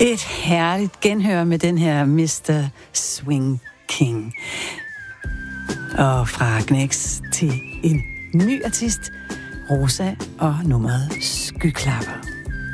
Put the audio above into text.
Et herligt genhør med den her Mr. Swing King. Og fra Gnex til en ny artist, Rosa og nummeret Skyklapper.